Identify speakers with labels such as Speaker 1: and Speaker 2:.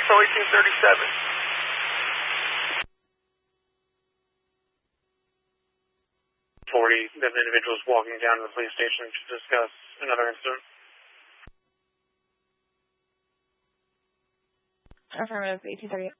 Speaker 1: SO 1837.
Speaker 2: 40, the individual is walking down to the police station to discuss another incident.
Speaker 3: Affirmative, 1838.